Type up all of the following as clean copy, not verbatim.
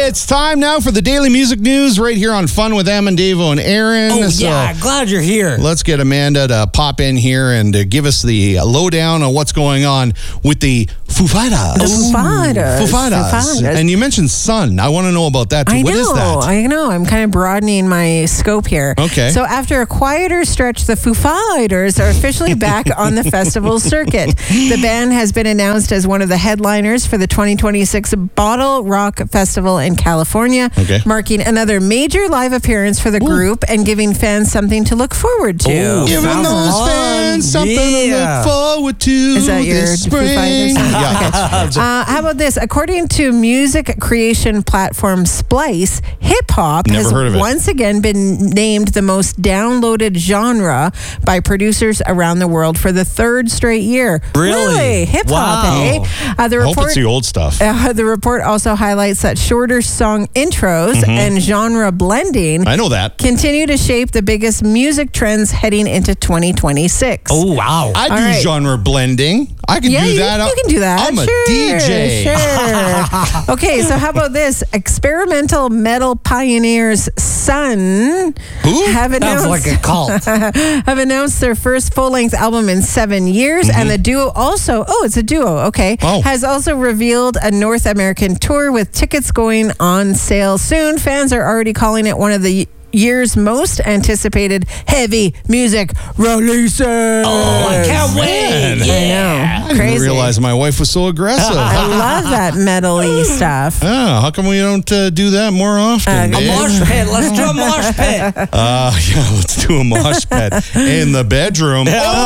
It's time now for the Daily Music News right here on Fun with Em and Davo and Aaron. Oh, yeah. Glad you're here. Let's get Amanda to pop in here and give us the lowdown on what's going on with the Foo Fighters. Foo Fighters. And you mentioned Sun. I want to know about that too. What is that? I know. I'm kind of broadening my scope here. Okay. So after a quieter stretch, the Foo Fighters are officially back on the festival circuit. The band has been announced as one of the headliners for the 2026 Bottle Rock Festival in California, marking another major live appearance for the group and giving fans something to look forward to. Giving those fans something to look forward to. Is that your this Foo spring. Fighters? How about this? According to music creation platform Splice, hip-hop has once again been named the most downloaded genre by producers around the world for the third straight year. Really? Hip-hop, eh? I hope it's the old stuff. The report also highlights that shorter song intros and genre blending continue to shape the biggest music trends heading into 2026. Oh, wow. I do genre blending. I can do that. You can do that. I'm a DJ. Sure. Okay, so how about this? Experimental metal pioneers Sun have announced, sounds like a cult. have announced their first full-length album in 7 years, and the duo also, it's a duo, has also revealed a North American tour with tickets going on sale soon. Fans are already calling it one of the year's most anticipated heavy music releases. Oh, I can't wait. Yeah. I know. I didn't realize my wife was so aggressive. I love that metal-y stuff. How come we don't do that more often? A mosh pit. Let's do a mosh pit. Let's do a mosh pit in the bedroom.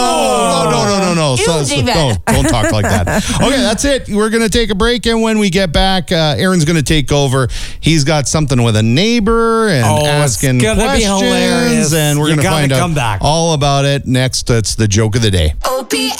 No. Don't talk like that. Okay, that's it. We're going to take a break, and when we get back, Aaron's going to take over. He's got something with a neighbor and asking questions, and we're going to find out all about it next. It's the joke of the day. OPM.